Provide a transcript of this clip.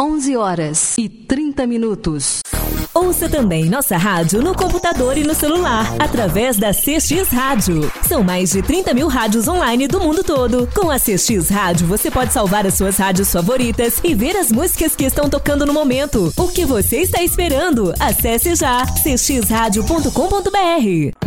11h30. Ouça também nossa rádio no computador e no celular, através da CX Rádio. São mais de 30 mil rádios online do mundo todo. Com a CX Rádio, você pode salvar as suas rádios favoritas e ver as músicas que estão tocando no momento. O que você está esperando? Acesse já cxradio.com.br.